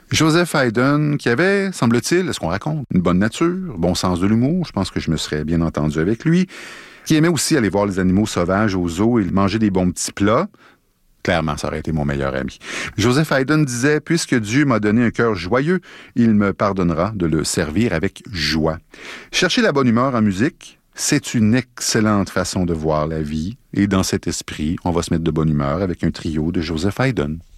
Joseph Haydn, qui avait, semble-t-il, est-ce qu'on raconte, une bonne nature, bon sens de l'humour, je pense que je me serais bien entendu avec lui, qui aimait aussi aller voir les animaux sauvages au zoo et manger des bons petits plats. Clairement, ça aurait été mon meilleur ami. Joseph Haydn disait, « Puisque Dieu m'a donné un cœur joyeux, il me pardonnera de le servir avec joie. » Chercher la bonne humeur en musique, c'est une excellente façon de voir la vie. Et dans cet esprit, on va se mettre de bonne humeur avec un trio de Joseph Haydn.